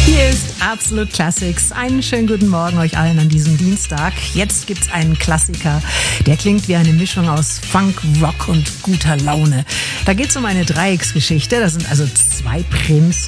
Hier ist Absolute Classics. Einen schönen guten Morgen euch allen an diesem Dienstag. Jetzt gibt's einen Klassiker, der klingt wie eine Mischung aus Funk, Rock und guter Laune. Da geht's um eine Dreiecksgeschichte. Da sind also zwei Prinzen